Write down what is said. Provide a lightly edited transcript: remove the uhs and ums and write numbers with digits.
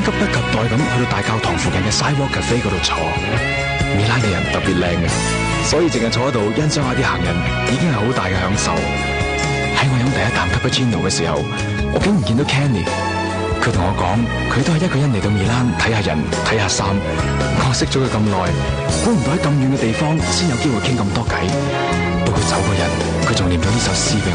急不及待咁去到大教堂附近嘅 Sidewalk Cafe 嗰度坐。米蘭嘅人特別靚嘅，所以淨係坐喺度欣賞下啲行人已經係好大嘅享受。喺我飲第一啖 cappuccino 嘅時候，我竟然見到 Kenny， 佢同我講佢都係一個人嚟到米蘭睇下人睇下衫。我識咗佢咁耐，估唔到喺咁遠嘅地方先有機會傾咁多偈。到佢走嗰日，佢仲念咗呢首詩俾我。